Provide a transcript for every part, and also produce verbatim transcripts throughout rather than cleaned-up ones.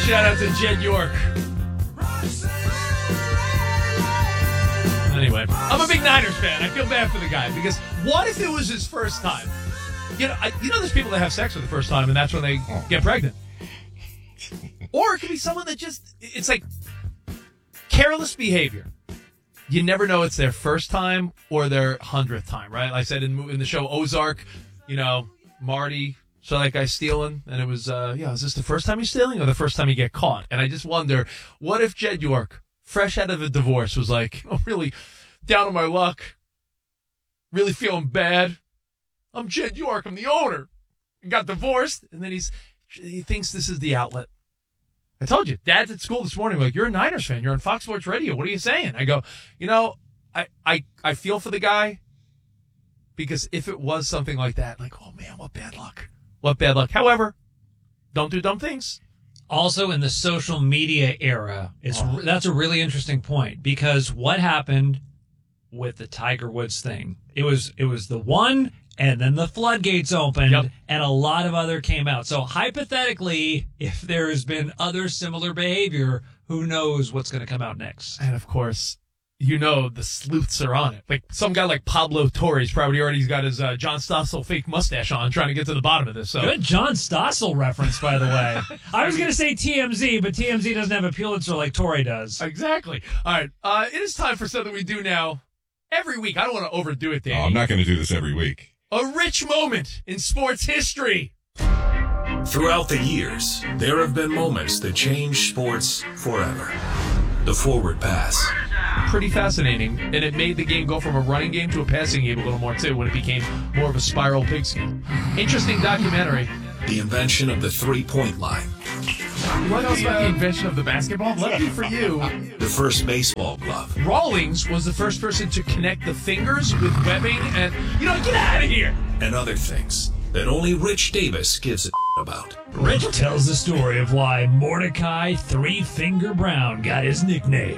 Shout out to Jed York. Anyway, I'm a big Niners fan. I feel bad for the guy because what if it was his first time? You know, I, you know, there's people that have sex for the first time and that's when they get pregnant. Or it could be someone that just, it's like careless behavior. You never know it's their first time or their hundredth time, right? Like I said in, in the show Ozark, you know, Marty saw that guy stealing, and it was, uh, yeah, is this the first time he's stealing or the first time he get caught? And I just wonder, what if Jed York, fresh out of a divorce, was like, oh, really down on my luck, really feeling bad. I'm Jed York, I'm the owner. He got divorced, and then he's he thinks this is the outlet. I told you, Dad's at school this morning, like, you're a Niners fan. You're on Fox Sports Radio. What are you saying? I go, you know, I, I, I feel for the guy because if it was something like that, like, oh, man, what bad luck. What bad luck. However, don't do dumb things. Also, in the social media era, it's oh. that's a really interesting point because what happened with the Tiger Woods thing? It was it was the one, and then the floodgates opened, yep. and a lot of other came out. So hypothetically, if there has been other similar behavior, who knows what's going to come out next? And of course, you know the sleuths are on it. Like some guy like Pablo Torres probably already got his uh, John Stossel fake mustache on, trying to get to the bottom of this. So good John Stossel reference, by the way. I was going to say T M Z, but T M Z doesn't have a Pulitzer like Torre does. Exactly. All right, uh, it is time for something we do now every week. I don't want to overdo it, Danny. Oh, I'm not going to do this every week. A rich moment in sports history. Throughout the years, there have been moments that change sports forever. The forward pass. Pretty fascinating, and it made the game go from a running game to a passing game a little more, too, when it became more of a spiral pigskin. Interesting documentary. The invention of the three-point line. What else about the invention of the basketball? Lucky for you. The first baseball glove. Rawlings was the first person to connect the fingers with webbing, and, you know, get out of here! And other things that only Rich Davis gives a about. Rich tells the story of why Mordecai Three Finger Brown got his nickname.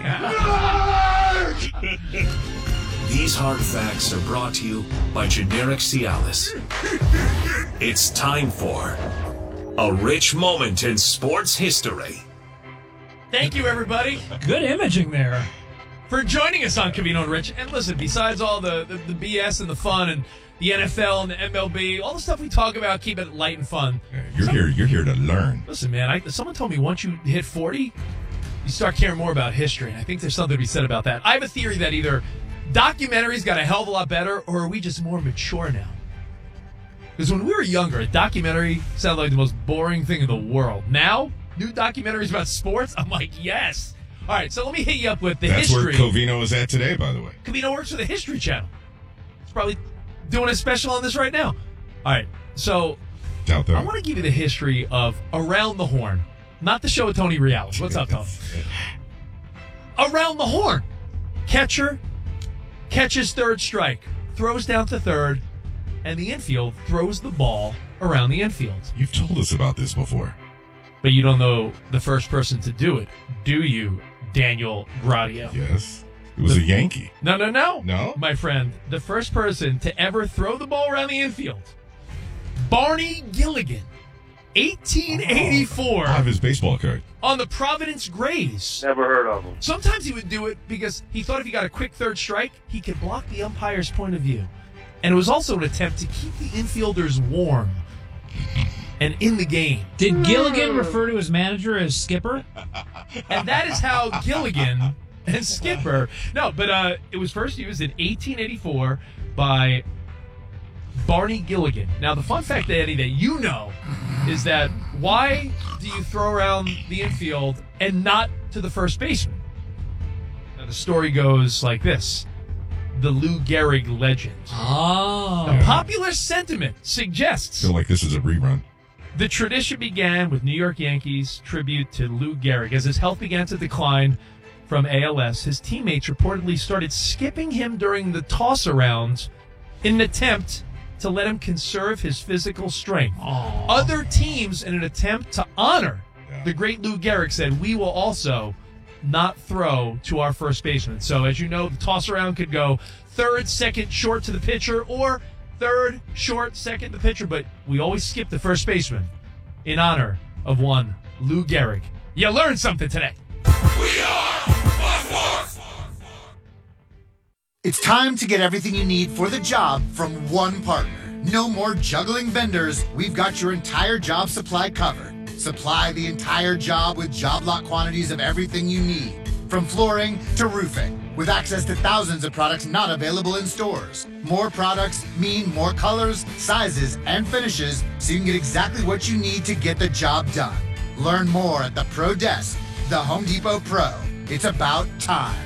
These hard facts are brought to you by Generic Cialis. It's time for a rich moment in sports history. Thank you, everybody. Good imaging there. For joining us on Covino and Rich. And listen, besides all the, the, the B S and the fun and the N F L and the M L B, all the stuff we talk about, keep it light and fun. Yeah, you're Some, here. You're here to learn. Listen, man. I, someone told me once you hit forty, you start caring more about history, and I think there's something to be said about that. I have a theory that either documentaries got a hell of a lot better, or are we just more mature now? Because when we were younger, a documentary sounded like the most boring thing in the world. Now, new documentaries about sports, I'm like, yes. All right, so let me hit you up with the That's history. That's where Covino is at today, by the way. Covino works for the History Channel. It's probably doing a special on this right now. All right, so Doubt that. I want to give you the history of Around the Horn, not the show with Tony Reales. What's up, Tony? Around the Horn. Catcher catches third strike, throws down to third, and the infield throws the ball around the infield. You've told us about this before. But you don't know the first person to do it, do you, Daniel Gradio? Yes. It was the, a Yankee. No, no, no. No? My friend, the first person to ever throw the ball around the infield, Barney Gilligan, eighteen eighty-four. Oh, I have his baseball card. On the Providence Grays. Never heard of him. Sometimes he would do it because he thought if he got a quick third strike, he could block the umpire's point of view. And it was also an attempt to keep the infielders warm and in the game. Did Gilligan refer to his manager as Skipper? And that is how Gilligan and Skipper... No, but uh, it was first used in eighteen eighty-four by Barney Gilligan. Now, the fun fact, Eddie, that you know is that why do you throw around the infield and not to the first baseman? Now, the story goes like this. The Lou Gehrig legend. Oh. The popular sentiment suggests... I feel like this is a rerun. The tradition began with New York Yankees tribute to Lou Gehrig. As his health began to decline from A L S, his teammates reportedly started skipping him during the toss-arounds in an attempt to let him conserve his physical strength. Aww. Other teams, in an attempt to honor Yeah. the great Lou Gehrig, said, we will also not throw to our first baseman. So, as you know, the toss-around could go third, second, short to the pitcher, or third, short, second to the pitcher, but we always skip the first baseman in honor of one Lou Gehrig. You learned something today. We are Fox Sports. It's time to get everything you need for the job from one partner. No more juggling vendors. We've got your entire job supply covered. Supply the entire job with job lot quantities of everything you need, from flooring to roofing, with access to thousands of products not available in stores. More products mean more colors, sizes, and finishes, so you can get exactly what you need to get the job done. Learn more at the Pro Desk, the Home Depot Pro. It's about time.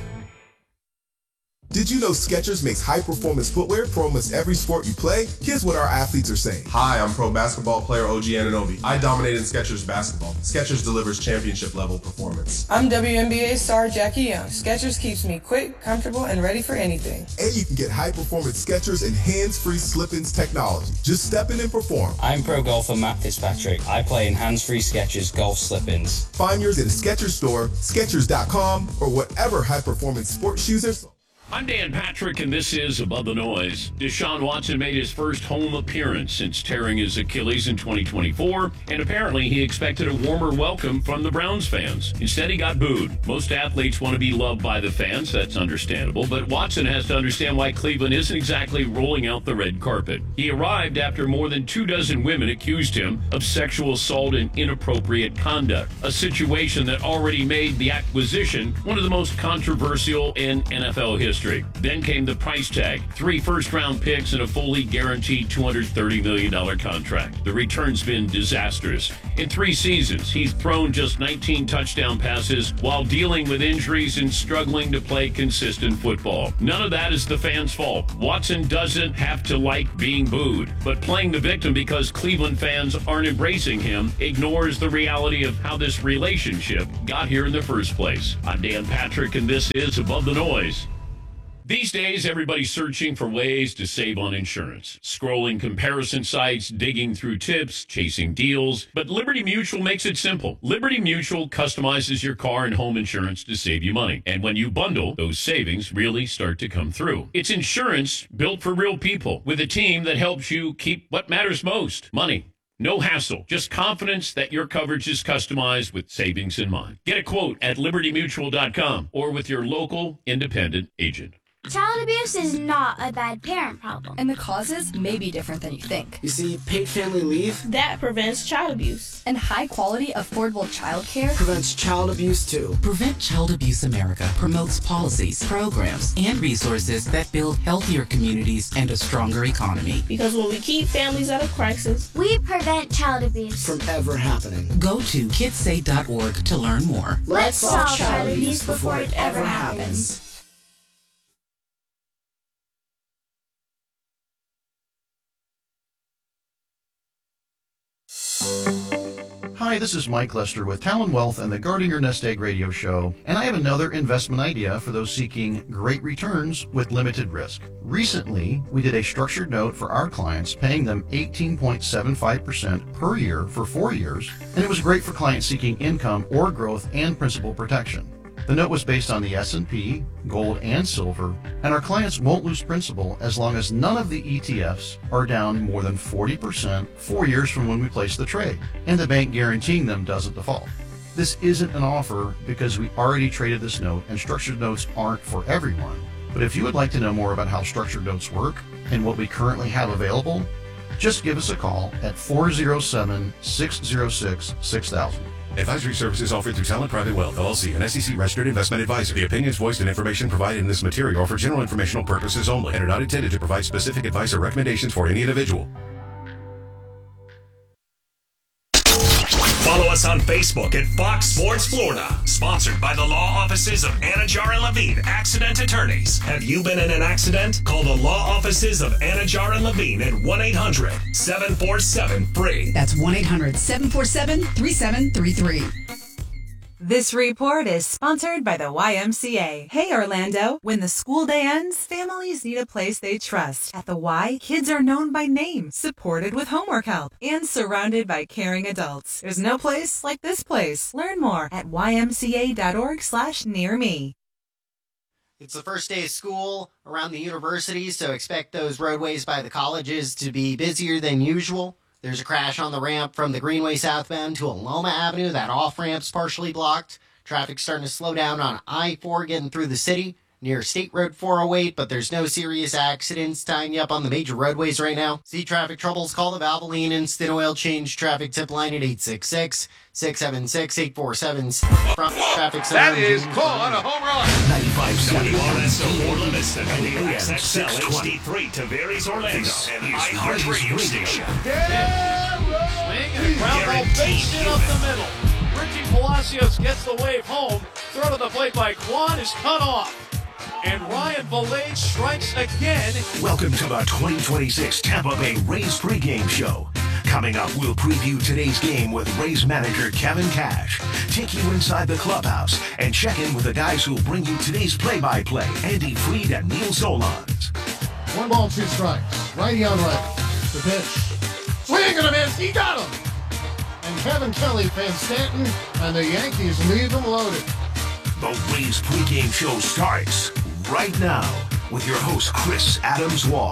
Did you know Skechers makes high-performance footwear for almost every sport you play? Here's what our athletes are saying. Hi, I'm pro basketball player O G Anunoby. I dominate in Skechers basketball. Skechers delivers championship-level performance. I'm W N B A star Jackie Young. Skechers keeps me quick, comfortable, and ready for anything. And you can get high-performance Skechers and hands-free slip-ins technology. Just step in and perform. I'm pro golfer Matt Fitzpatrick. I play in hands-free Skechers golf slip-ins. Find yours at a Skechers store, Skechers dot com, or whatever high-performance sports shoes are sold. I'm Dan Patrick, and this is Above the Noise. Deshaun Watson made his first home appearance since tearing his Achilles in twenty twenty-four, and apparently he expected a warmer welcome from the Browns fans. Instead, he got booed. Most athletes want to be loved by the fans. That's understandable, but Watson has to understand why Cleveland isn't exactly rolling out the red carpet. He arrived after more than two dozen women accused him of sexual assault and inappropriate conduct, a situation that already made the acquisition one of the most controversial in N F L history. Then came the price tag, three first-round picks and a fully guaranteed two hundred thirty million dollars contract. The return's been disastrous. In three seasons, he's thrown just nineteen touchdown passes while dealing with injuries and struggling to play consistent football. None of that is the fans' fault. Watson doesn't have to like being booed, but playing the victim because Cleveland fans aren't embracing him ignores the reality of how this relationship got here in the first place. I'm Dan Patrick, and this is Above the Noise. These days, everybody's searching for ways to save on insurance. Scrolling comparison sites, digging through tips, chasing deals. But Liberty Mutual makes it simple. Liberty Mutual customizes your car and home insurance to save you money. And when you bundle, those savings really start to come through. It's insurance built for real people with a team that helps you keep what matters most, money. No hassle, just confidence that your coverage is customized with savings in mind. Get a quote at liberty mutual dot com or with your local independent agent. Child abuse is not a bad parent problem. And the causes may be different than you think. You see, paid family leave, that prevents child abuse. And high-quality, affordable childcare prevents child abuse, too. Prevent Child Abuse America promotes policies, programs, and resources that build healthier communities and a stronger economy. Because when we keep families out of crisis, we prevent child abuse from ever happening. Go to kids say dot org to learn more. Let's solve child abuse before it ever happens. Hi, this is Mike Lester with Talon Wealth and the Guarding Your Nest Egg radio show, and I have another investment idea for those seeking great returns with limited risk. Recently, we did a structured note for our clients, paying them eighteen point seven five percent per year for four years, and it was great for clients seeking income or growth and principal protection. The note was based on the S and P, gold, and silver, and our clients won't lose principal as long as none of the E T Fs are down more than forty percent four years from when we place the trade, and the bank guaranteeing them doesn't default. This isn't an offer because we already traded this note, and structured notes aren't for everyone. But if you would like to know more about how structured notes work and what we currently have available, just give us a call at four oh seven, six oh six, six thousand. Advisory services offered through Talent Private Wealth, L L C, an S E C registered investment advisor. The opinions voiced and information provided in this material are for general informational purposes only and are not intended to provide specific advice or recommendations for any individual. Follow us on Facebook at Fox Sports Florida. Sponsored by the law offices of Anajar and Levine, accident attorneys. Have you been in an accident? Call the law offices of Anajar and Levine at one eight hundred, seven four seven, F R E E. That's one eight hundred, seven four seven, three seven three three. This report is sponsored by the Y M C A. Hey, Orlando. When the school day ends, families need a place they trust. At the Y, kids are known by name, supported with homework help, and surrounded by caring adults. There's no place like this place. Learn more at y m c a dot org slash near me. It's the first day of school around the universities, so expect those roadways by the colleges to be busier than usual. There's a crash on the ramp from the Greenway southbound to Aloma Avenue. That off-ramp's partially blocked. Traffic's starting to slow down on I four getting through the city near State Road four oh eight, but there's no serious accidents tying you up on the major roadways right now. See traffic troubles, call the Valvoline Instant Oil Change traffic tip line at eight six six, six seven six, eight four seven from traffic center. That is call on a home run. ninety-five point seven W R S O Orla Vista and the A X X L H D three Tavares Orlando and iHeartRadio station. Swing and a ground ball base hit up the middle. Richie Palacios gets the wave home. Throw to the plate by Kwan is cut off. And Ryan Valade strikes again. Welcome to the twenty twenty-six Tampa Bay Rays pregame show. Coming up, we'll preview today's game with Rays manager Kevin Cash, take you inside the clubhouse, and check in with the guys who'll bring you today's play-by-play, Andy Freed and Neil Solondz. One ball, two strikes. Righty on right. The pitch. Swing and a miss. He got him. And Kevin Kelly, Van Stanton, and the Yankees leave him loaded. The Rays pregame show starts right now with your host, Chris Adams-Wall.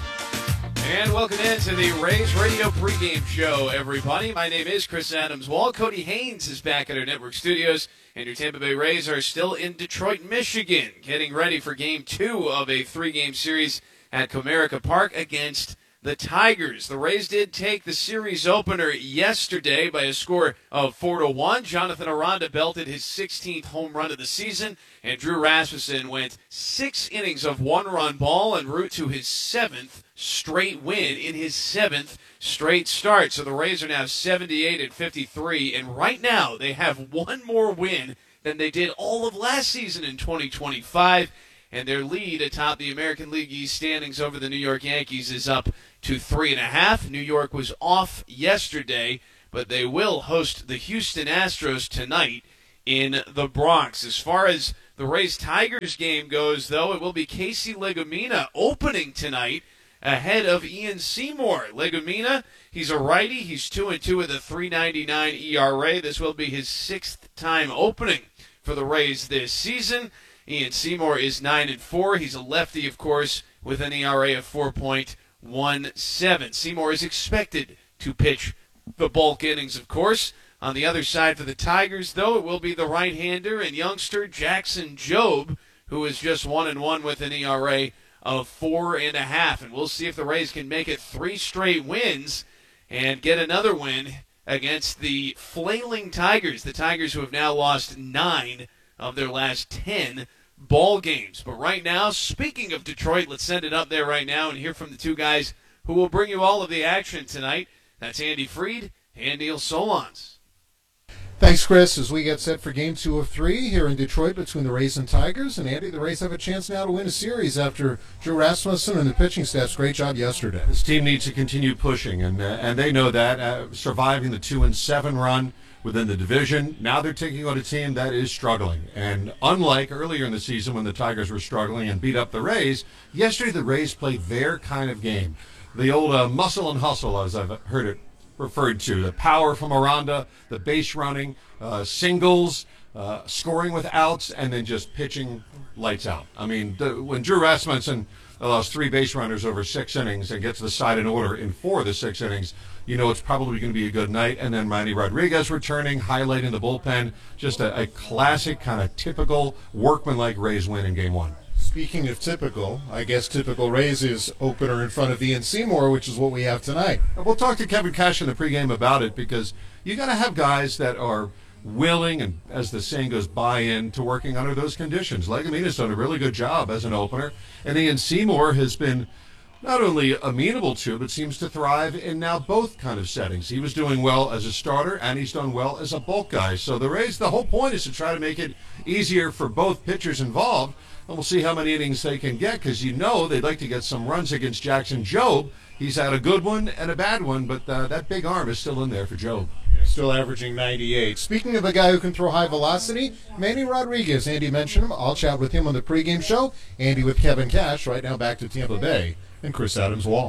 And welcome into the Rays Radio pregame show, everybody. My name is Chris Adams-Wall. Cody Haynes is back at our network studios, and your Tampa Bay Rays are still in Detroit, Michigan, getting ready for game two of a three-game series at Comerica Park against the Tigers. The Rays did take the series opener yesterday by a score of four to one. Jonathan Aranda belted his sixteenth home run of the season, and Drew Rasmussen went six innings of one-run ball en route to his seventh straight win in his seventh straight start. So the Rays are now seventy-eight and fifty-three, and right now they have one more win than they did all of last season in twenty twenty-five. And their lead atop the American League East standings over the New York Yankees is up to three and a half. New York was off yesterday, but they will host the Houston Astros tonight in the Bronx. As far as the Rays-Tigers game goes, though, it will be Casey Legumina opening tonight ahead of Ian Seymour. Legumina, he's a righty. He's two and two with a three ninety-nine E R A. This will be his sixth time opening for the Rays this season. Ian Seymour is nine and four. He's a lefty, of course, with an E R A of four point one seven. Seymour is expected to pitch the bulk innings, of course. On the other side for the Tigers, though, it will be the right-hander and youngster Jackson Jobe, who is just one and one with an E R A of four and a half. And we'll see if the Rays can make it three straight wins and get another win against the flailing Tigers. The Tigers who have now lost nine of their last ten ball games. But right now, speaking of Detroit, let's send it up there right now and hear from the two guys who will bring you all of the action tonight. That's Andy Freed and Neil Solondz. Thanks, Chris. As we get set for game two of three here in Detroit between the Rays and Tigers. And Andy, the Rays have a chance now to win a series after Drew Rasmussen and the pitching staff's great job yesterday. This team needs to continue pushing, and uh, and they know that, uh, surviving the two and seven run within the division. Now they're taking on a team that is struggling. And unlike earlier in the season when the Tigers were struggling and beat up the Rays, yesterday the Rays played their kind of game. The old uh, muscle and hustle, as I've heard it referred to. The power from Aranda, the base running, uh, singles, uh, scoring with outs, and then just pitching lights out. I mean, the, when Drew Rasmussen allows three base runners over six innings and gets the side in order in four of the six innings, you know it's probably going to be a good night. And then Manny Rodriguez returning, highlighting the bullpen. Just a, a classic, kind of typical workmanlike Rays win in game one. Speaking of typical, I guess typical Rays is opener in front of Ian Seymour, which is what we have tonight. We'll talk to Kevin Cash in the pregame about it, because you got to have guys that are willing and, as the saying goes, buy in to working under those conditions. Legumina's done a really good job as an opener, and Ian Seymour has been not only amenable to, but seems to thrive in now both kind of settings. He was doing well as a starter, and he's done well as a bulk guy. So the Rays, the whole point is to try to make it easier for both pitchers involved, and we'll see how many innings they can get, because you know they'd like to get some runs against Jackson Jobe. He's had a good one and a bad one, but uh, that big arm is still in there for Jobe. Still averaging ninety-eight. Speaking of a guy who can throw high velocity, Manny Rodriguez. Andy mentioned him. I'll chat with him on the pregame show. Andy with Kevin Cash. Right now back to Tampa Bay and Chris Adams-Wall.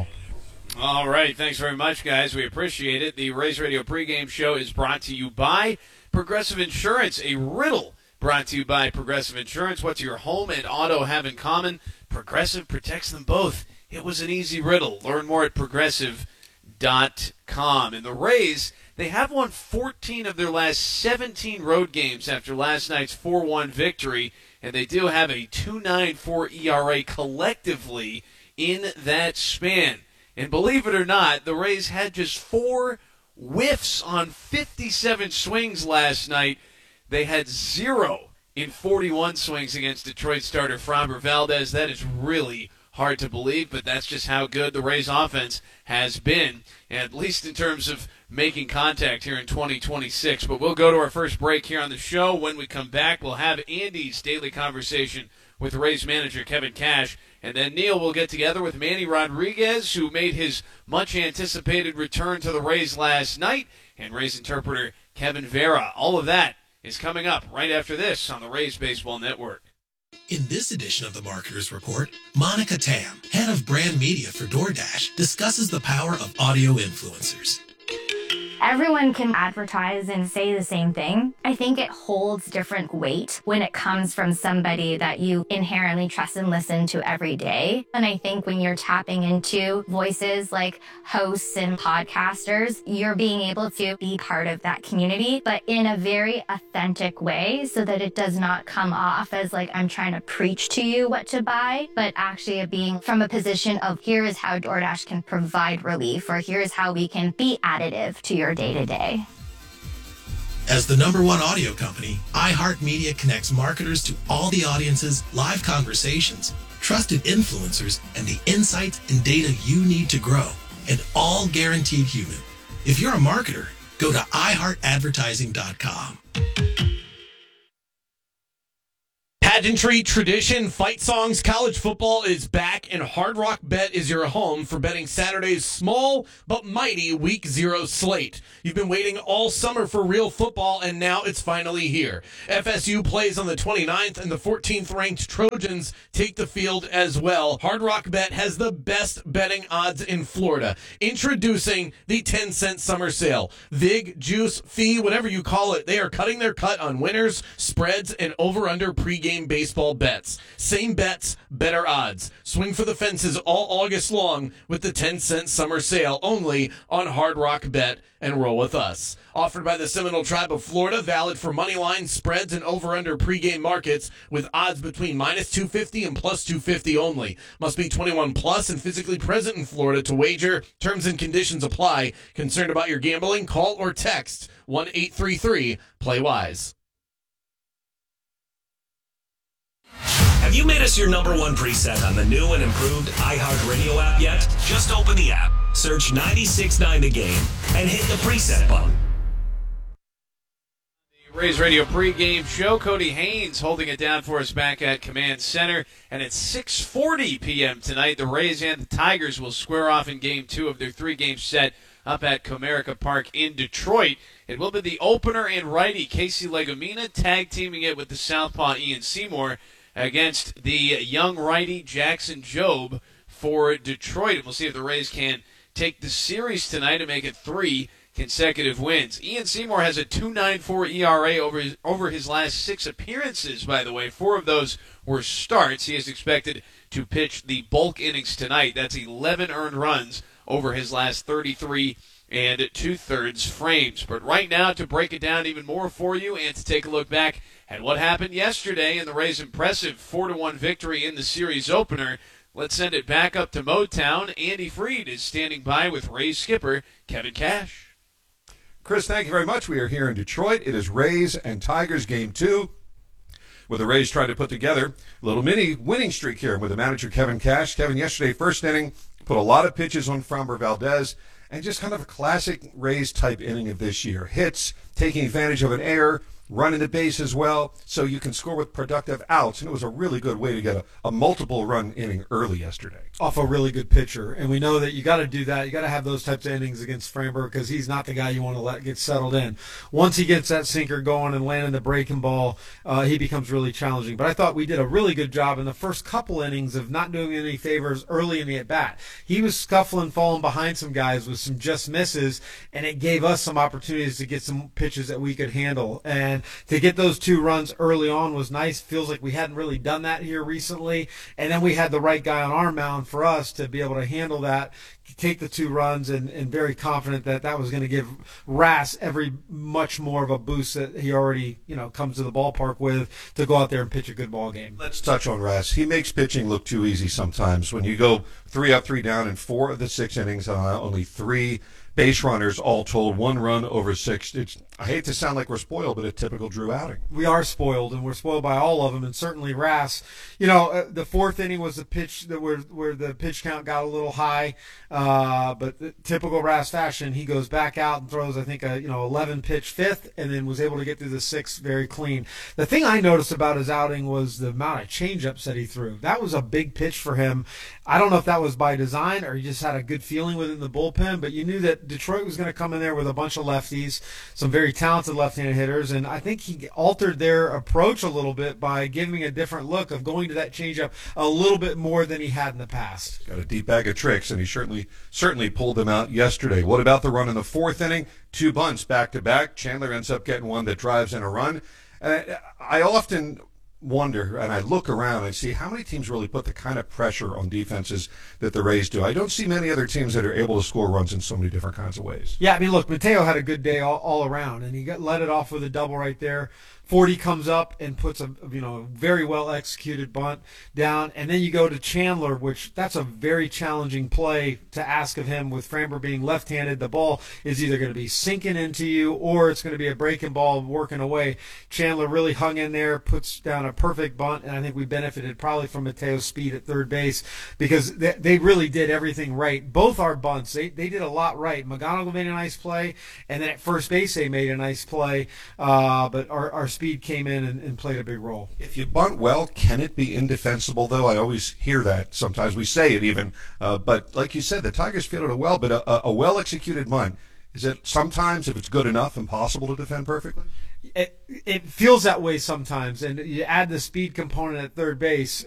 All right. Thanks very much, guys. We appreciate it. The Rays Radio pregame show is brought to you by Progressive Insurance, a riddle brought to you by Progressive Insurance. What do your home and auto have in common? Progressive protects them both. It was an easy riddle. Learn more at progressive dot com. And the Rays, they have won fourteen of their last seventeen road games after last night's four one victory, and they do have a two point nine four E R A collectively in that span. And believe it or not, the Rays had just four whiffs on fifty-seven swings last night. They had zero in forty-one swings against Detroit starter Framber Valdez. That is really hard to believe, but that's just how good the Rays offense has been, at least in terms of making contact here in twenty twenty-six. But we'll go to our first break here on the show. When we come back, we'll have Andy's daily conversation with Rays manager Kevin Cash, and then Neil will get together with Manny Rodriguez, who made his much-anticipated return to the Rays last night, and Rays interpreter Kevin Vera. All of that is coming up right after this on the Rays Baseball Network. In this edition of the Marketers Report, Monica Tam, head of brand media for DoorDash, discusses the power of audio influencers. Everyone can advertise and say the same thing. I think it holds different weight when it comes from somebody that you inherently trust and listen to every day. And I think when you're tapping into voices like hosts and podcasters, you're being able to be part of that community, but in a very authentic way so that it does not come off as like I'm trying to preach to you what to buy, but actually being from a position of here is how DoorDash can provide relief, or here's how we can be additive to your day-to-day. As the number one audio company, iHeartMedia connects marketers to all the audiences, live conversations, trusted influencers, and the insights and data you need to grow, and all guaranteed human. If you're a marketer, go to i heart advertising dot com. Pageantry, tradition, fight songs, college football is back, and Hard Rock Bet is your home for betting Saturday's small but mighty Week Zero slate. You've been waiting all summer for real football, and now it's finally here. F S U plays on the twenty-ninth, and the fourteenth-ranked Trojans take the field as well. Hard Rock Bet has the best betting odds in Florida. Introducing the ten cent summer sale. Vig, juice, fee, whatever you call it, they are cutting their cut on winners, spreads, and over-under pregame baseball bets. Same bets, better odds. Swing for the fences all August long with the ten cent summer sale only on Hard Rock Bet, and roll with us. Offered by the Seminole Tribe of Florida, valid for money line, spreads, and over-under pregame markets with odds between minus two fifty and plus two fifty only. Must be twenty-one plus and physically present in Florida to wager. Terms and conditions apply. Concerned about your gambling? Call or text one eight three three play wise. Have you made us your number one preset on the new and improved iHeartRadio app yet? Just open the app, search ninety-six point nine The Game, and hit the preset button. The Rays Radio pregame show. Cody Haynes holding it down for us back at Command Center. And at six forty p.m. tonight, the Rays and the Tigers will square off in Game two of their three-game set up at Comerica Park in Detroit. It will be the opener and righty Casey Legumina tag-teaming it with the southpaw Ian Seymour against the young righty Jackson Jobe for Detroit. And we'll see if the Rays can take the series tonight and make it three consecutive wins. Ian Seymour has a two point nine four E R A over his, over his last six appearances, by the way. Four of those were starts. He is expected to pitch the bulk innings tonight. That's eleven earned runs over his last thirty-three and two-thirds frames. But right now, to break it down even more for you and to take a look back at what happened yesterday in the Rays' impressive four to one victory in the series opener, let's send it back up to Motown. Andy Freed is standing by with Rays skipper Kevin Cash. Chris, thank you very much. We are here in Detroit. It is Rays and Tigers game two, where the Rays try to put together a little mini winning streak here with the manager Kevin Cash. Kevin, yesterday, first inning, put a lot of pitches on Framber Valdez, and just kind of a classic Rays-type inning of this year. Hits, taking advantage of an error, running the base as well, so you can score with productive outs. And it was a really good way to get a, a multiple-run inning early yesterday. Off a really good pitcher. And we know that you got to do that. You got to have those types of innings against Framber because he's not the guy you want to let get settled in. Once he gets that sinker going and landing the breaking ball, uh, he becomes really challenging. But I thought we did a really good job in the first couple innings of not doing any favors early in the at-bat. He was scuffling, falling behind some guys with some just misses, and it gave us some opportunities to get some pitches that we could handle. And And to get those two runs early on was nice. Feels like we hadn't really done that here recently. And then we had the right guy on our mound for us to be able to handle that, take the two runs, and, and very confident that that was going to give Rass every much more of a boost that he already, you know, comes to the ballpark with to go out there and pitch a good ball game. Let's touch on Rass. He makes pitching look too easy sometimes. When you go three up, three down in four of the six innings, uh, only three base runners, all told, one run over six. It's, I hate to sound like we're spoiled, but a typical Drew outing. We are spoiled, and we're spoiled by all of them, and certainly Rass. You know, uh, the fourth inning was the pitch that where where the pitch count got a little high, uh, but the typical Rass fashion, he goes back out and throws, I think, a you know eleven pitch fifth, and then was able to get through the sixth very clean. The thing I noticed about his outing was the amount of changeups that he threw. That was a big pitch for him. I don't know if that was by design or he just had a good feeling within the bullpen, but you knew that Detroit was going to come in there with a bunch of lefties, some very talented left-handed hitters, and I think he altered their approach a little bit by giving a different look of going to that changeup a little bit more than he had in the past. Got a deep bag of tricks, and he certainly certainly pulled them out yesterday. What about the run in the fourth inning? Two bunts back-to-back. Chandler ends up getting one that drives in a run. And I often wonder, and I look around and see how many teams really put the kind of pressure on defenses that the Rays do. I don't see many other teams that are able to score runs in so many different kinds of ways. Yeah, I mean, look, Mateo had a good day all, all around, and he got let it off with a double right there. Forty comes up and puts a you know very well executed bunt down, and then you go to Chandler, which that's a very challenging play to ask of him. With Framber being left-handed, the ball is either going to be sinking into you or it's going to be a breaking ball working away. Chandler really hung in there, puts down a perfect bunt, and I think we benefited probably from Mateo's speed at third base because they, they really did everything right. Both our bunts, they they did a lot right. McGonigal made a nice play, and then at first base they made a nice play, uh, but our our speed came in and, and played a big role. If you bunt well, can it be indefensible, though? I always hear that. Sometimes we say it even. Uh, but like you said, the Tigers fielded it well, but a, a well-executed bunt, is it sometimes, if it's good enough, impossible to defend perfectly? It, it feels that way sometimes, and you add the speed component at third base.